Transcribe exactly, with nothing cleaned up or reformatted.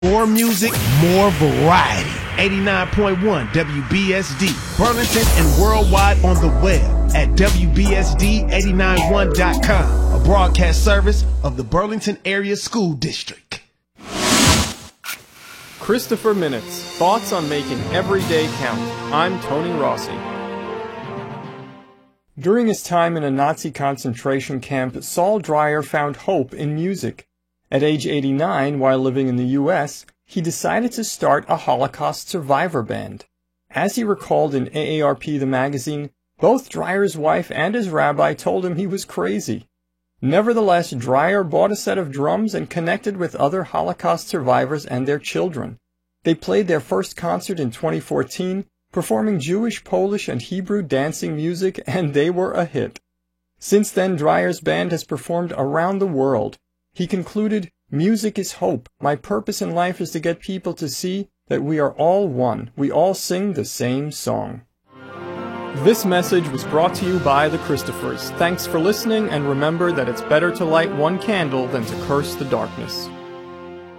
More music, more variety. eighty-nine point one W B S D, Burlington and worldwide on the web at W B S D eight nine one dot com, a broadcast service of the Burlington Area School District. Christopher Minutes, thoughts on making every day count. I'm Tony Rossi. During his time in a Nazi concentration camp, Saul Dreyer found hope in music. At age eighty-nine, while living in the U S, he decided to start a Holocaust survivor band. As he recalled in A A R P the magazine, both Dreyer's wife and his rabbi told him he was crazy. Nevertheless, Dreyer bought a set of drums and connected with other Holocaust survivors and their children. They played their first concert in twenty fourteen, performing Jewish, Polish, and Hebrew dancing music, and they were a hit. Since then, Dreyer's band has performed around the world. He concluded, "Music is hope. My purpose in life is to get people to see that we are all one. We all sing the same song." This message was brought to you by the Christophers. Thanks for listening, and remember that it's better to light one candle than to curse the darkness.